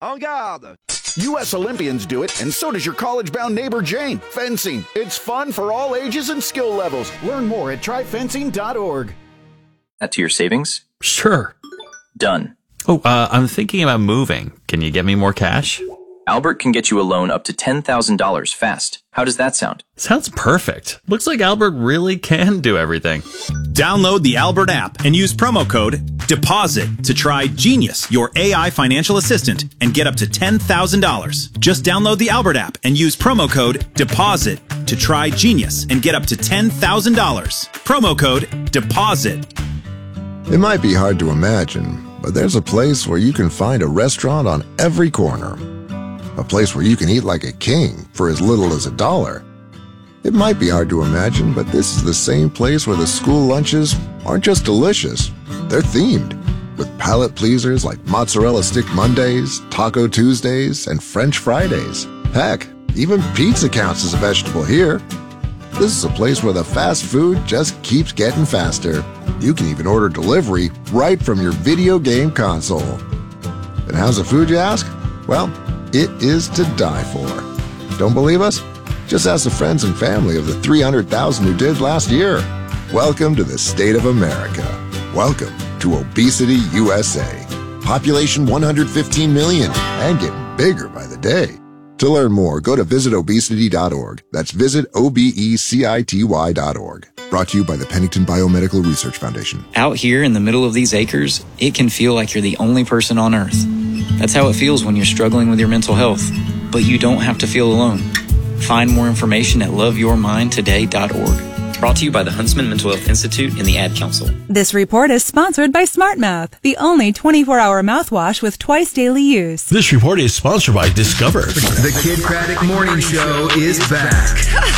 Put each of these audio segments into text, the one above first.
En garde! U.S. Olympians do it, and so does your college-bound neighbor Jane. Fencing. It's fun for all ages and skill levels. Learn more at tryfencing.org. Add to your savings? Sure. Done. Oh, I'm thinking about moving. Can you get me more cash? Albert can get you a loan up to $10,000 fast. How does that sound? Sounds perfect. Looks like Albert really can do everything. Download the Albert app and use promo code DEPOSIT to try Genius, your AI financial assistant, and get up to $10,000. Just download the Albert app and use promo code DEPOSIT to try Genius and get up to $10,000. Promo code DEPOSIT. It might be hard to imagine, but there's a place where you can find a restaurant on every corner. A place where you can eat like a king for as little as $1. It might be hard to imagine, but this is the same place where the school lunches aren't just delicious, they're themed, with palate pleasers like Mozzarella Stick Mondays, Taco Tuesdays, and French Fridays. Heck, even pizza counts as a vegetable here. This is a place where the fast food just keeps getting faster. You can even order delivery right from your video game console. And how's the food, you ask? Well, it is to die for. Don't believe us? Just ask the friends and family of the 300,000 who did last year. Welcome to the state of America. Welcome to Obesity USA. Population 115 million and getting bigger by the day. To learn more, go to visitobesity.org. That's visitobecity.org. Brought to you by the Pennington Biomedical Research Foundation. Out here in the middle of these acres, it can feel like you're the only person on Earth. That's how it feels when you're struggling with your mental health. But you don't have to feel alone. Find more information at loveyourmindtoday.org. Brought to you by the Huntsman Mental Health Institute and the Ad Council. This report is sponsored by SmartMouth, the only 24-hour mouthwash with twice daily use. This report is sponsored by Discover. The Kid Craddock Morning Show is back.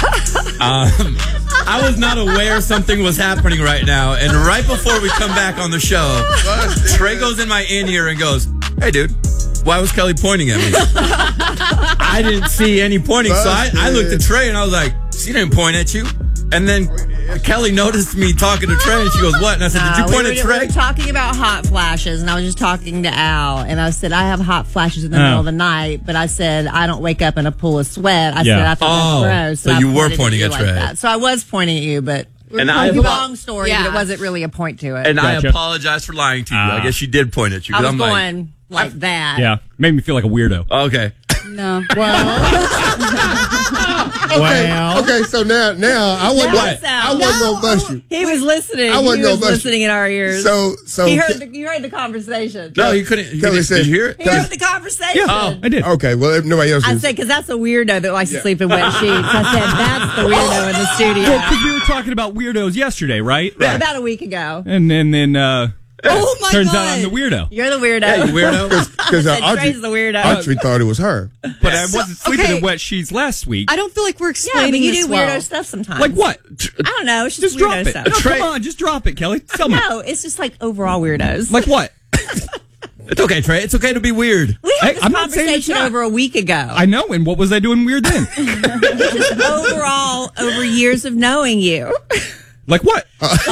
I was not aware something was happening right now, and right before we come back on the show, Trey goes in my in-ear and goes, "Hey, dude, why was Kelly pointing at me?" I didn't see any pointing, so I looked at Trey and I was like, "She didn't point at you." And then Kelly noticed me talking to Trey, and she goes, "What?" And I said, "Did you point at Trey?" We were talking about hot flashes, and I was just talking to Al, and I said, I have hot flashes in the middle of the night, but I said, I don't wake up in a pool of sweat. I said, I thought that's gross. So you were pointing at Trey. Like so I was pointing at you, but long story, but it wasn't really a point to it. And I apologize for lying to you. I guess she did point at you. I was going like that. Yeah, made me feel like a weirdo. Okay. No. Okay, so now I wasn't gonna bust you. He was listening. I wasn't gonna bust listening in our ears. So you heard the conversation. No, he couldn't. Kelly said, did you hear it? He heard the conversation. Yeah, I did. Okay, well, if nobody else. I said because that's a weirdo that likes to sleep in wet sheets. I said that's the weirdo in the studio. Well, because we were talking about weirdos yesterday, right? About a week ago. And then. Oh my Turns God. out I'm the weirdo. You're the weirdo. Yeah, you weirdo. Because Trey's the weirdo. Audrey thought it was her. But I wasn't sleeping in wet sheets last week. I don't feel like we're explaining but you this do well. weirdo stuff sometimes. Like what? I don't know. It's just drop weirdo it. stuff. No, come on, just drop it, Kelly. Tell me. No, it's just like overall weirdos. Like what? It's okay, Trey. It's okay to be weird. We had this I'm not saying it's conversation not. over a week ago. I know, and what was I doing weird then? Just overall, over years of knowing you. Like what?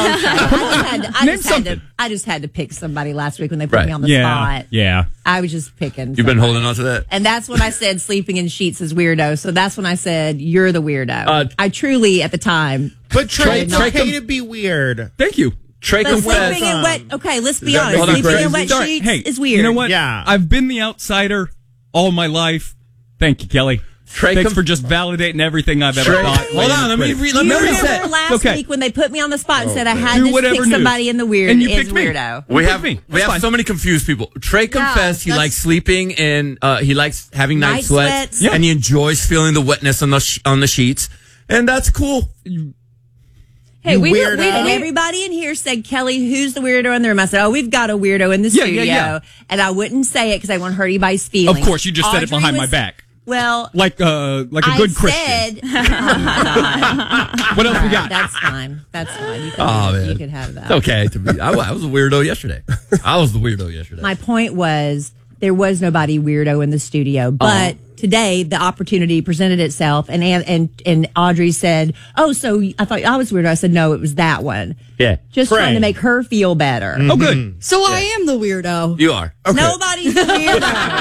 I just had to pick somebody last week when they put me on the spot. Yeah. I was just picking. You've been holding on to that. And that's when I said sleeping in sheets is weirdo. So that's when I said you're the weirdo. I truly, at the time. But Trey, it's okay to be weird. Thank you. Trey confessed. Sleeping in wet. Okay, let's be honest. Hold on, Sleeping in wet Sorry. sheets is weird. You know what? Yeah. I've been the outsider all my life. Thank you, Kelly. Thanks for just validating everything I've ever thought. Hold on, let me reset. Last week when they put me on the spot and said I had to pick somebody in the weird and you is picked me. weirdo. We have so many confused people. Trey confessed he likes sleeping in. He likes having night sweats, and he enjoys feeling the wetness on the sheets, and that's cool. Hey, and everybody in here said, Kelly, who's the weirdo in the room? I said, we've got a weirdo in the studio. Yeah. And I wouldn't say it because I won't hurt anybody's feelings. Of course, you just said it behind my back. Well, like a good Christian. What else we got? That's fine. You could have that. Okay, I was a weirdo yesterday. I was the weirdo yesterday. My point was there was nobody weirdo in the studio, but today the opportunity presented itself, and Audrey said, "Oh, so I thought I was weirdo." I said, "No, it was that one." Yeah, just trying to make her feel better. Oh, good. So I am the weirdo. You are. Okay. Nobody's the weirdo.